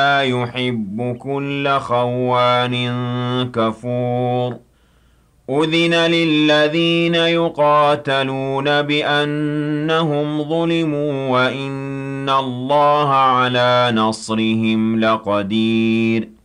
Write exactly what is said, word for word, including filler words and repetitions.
لا يحب كل خوان كفور أذن للذين يقاتلون بأنهم ظلموا وإن الله على نصرهم لقدير